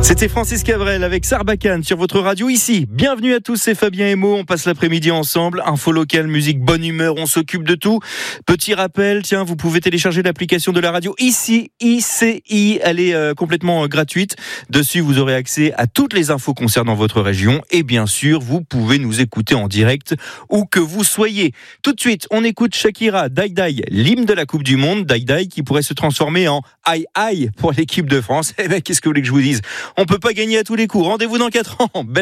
C'était Francis Cabrel avec Sarbacane sur votre radio ici. Bienvenue à tous, c'est Fabien et Mo. On passe l'après-midi ensemble. Info locale, musique, bonne humeur, on s'occupe de tout. Petit rappel, tiens, vous pouvez télécharger l'application de la radio ici, ICI. Elle est complètement gratuite. Dessus, vous aurez accès à toutes les infos concernant votre région. Et bien sûr, vous pouvez nous écouter en direct où que vous soyez. Tout de suite, on écoute Shakira, Dai Dai, l'hymne de la Coupe du Monde. Dai Dai qui pourrait se transformer en Aïe Aïe pour l'équipe de France. Eh ben, qu'est-ce que vous voulez que je vous dise ? On peut pas gagner à tous les coups. Rendez-vous dans 4 ans. Belle